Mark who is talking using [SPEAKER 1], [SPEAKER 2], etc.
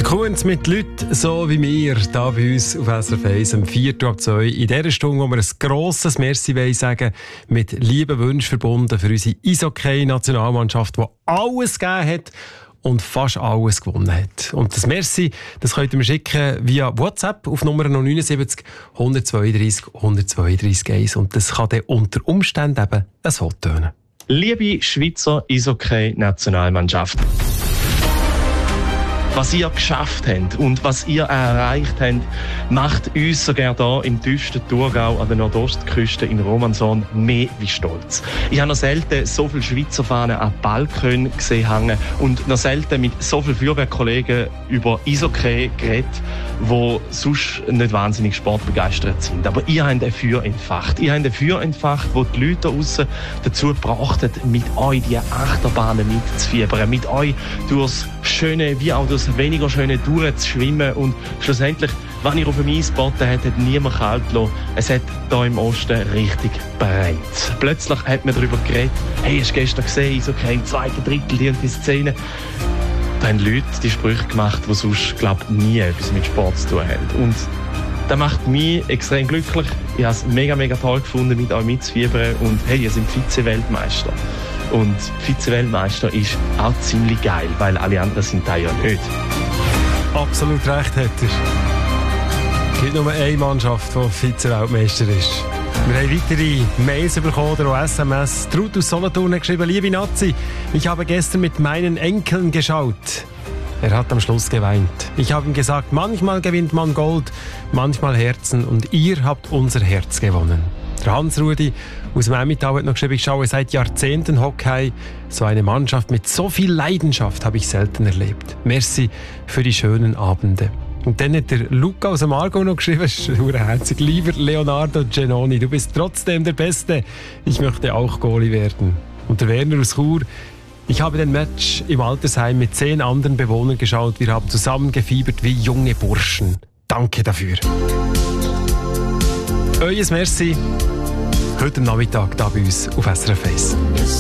[SPEAKER 1] Kunz mit Leuten so wie wir, hier bei uns auf SRF 1 am 4:02. In dieser Stunde, wo wir ein grosses Merci sagen, mit lieben Wünschen verbunden für unsere Eishockey-Nationalmannschaft, die alles gegeben hat und fast alles gewonnen hat. Und das Merci, das könnt ihr mir schicken via WhatsApp auf Nummer 79 132 132 1. Und das kann dann unter Umständen eben ein Foto tönen.
[SPEAKER 2] Liebe Schweizer Eishockey-Nationalmannschaft, was ihr geschafft habt und was ihr erreicht habt, macht uns sogar hier im tiefsten Thurgau an der Nordostküste in Romanshorn mehr wie stolz. Ich habe noch selten so viele Schweizer Fahnen an Balkon gesehen hängen und noch selten mit so vielen Feuerwehrkollegen über Eishockey geredet, die sonst nicht wahnsinnig sportbegeistert sind. Aber ihr habt ein Feuer entfacht. Ihr habt ein Feuer entfacht, wo die Leute draussen dazu gebracht hat, mit euch die Achterbahnen mitzufiebern, mit euch durchs Schöne wie auch durchs weniger Schöne durchzuschwimmen und schlussendlich, wenn ihr auf dem Eis geboten habt, hat niemand kalt gelassen. Es hat hier im Osten richtig brennt. Plötzlich hat man darüber geredet, hey, hast du gestern gesehen, so kein zweiter Drittel, die Szene. Da haben Leute die Sprüche gemacht, die sonst, glaube ich, nie etwas mit Sport zu tun haben. Und das macht mich extrem glücklich. Ich habe es mega, mega toll gefunden, mit euch mitzufiebern. Und hey, ihr seid Vize-Weltmeister. Und Vize-Weltmeister ist auch ziemlich geil, weil alle anderen sind da ja nicht.
[SPEAKER 1] Absolut recht hättest. Es gibt nur eine Mannschaft, die Vize-Weltmeister ist. Wir haben weitere Mails bekommen oder auch SMS. Trud aus Solothurn hat geschrieben: Liebe Nazi, ich habe gestern mit meinen Enkeln geschaut. Er hat am Schluss geweint. Ich habe ihm gesagt, manchmal gewinnt man Gold, manchmal Herzen und ihr habt unser Herz gewonnen. Der Hans-Rudi aus dem Emmental hat noch geschrieben: Ich schaue seit Jahrzehnten Hockey. So eine Mannschaft mit so viel Leidenschaft habe ich selten erlebt. Merci für die schönen Abende. Und dann hat der Luca aus dem Aargau noch geschrieben, herzig, lieber Leonardo Genoni, du bist trotzdem der Beste. Ich möchte auch Goalie werden. Und der Werner aus Chur: Ich habe den Match im Altersheim mit 10 anderen Bewohnern geschaut. Wir haben zusammen gefiebert wie junge Burschen. Danke dafür. Euer Merci heute Nachmittag da bei uns auf SRF 1.